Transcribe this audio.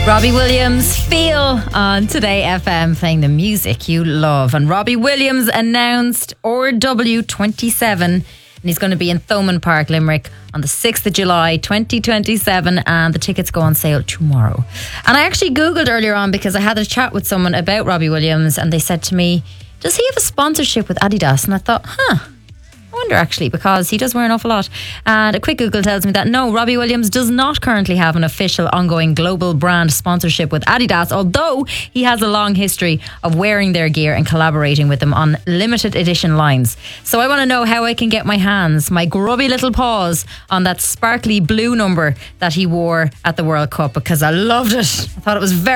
Robbie Williams, Feel on Today FM, playing the music you love. And Robbie Williams announced RW27, and he's going to be in Thomond Park, Limerick on the 6th of July 2027, and the tickets go on sale tomorrow. And I actually Googled earlier on because I had a chat with someone about Robbie Williams, and they said to me, does he have a sponsorship with Adidas? And I thought, I wonder actually, because he does wear an awful lot. And a quick Google tells me that no, Robbie Williams does not currently have an official ongoing global brand sponsorship with Adidas, although he has a long history of wearing their gear and collaborating with them on limited edition lines. So I want to know how I can get my grubby little paws on that sparkly blue number that he wore at the World Cup, because I loved it. I thought it was very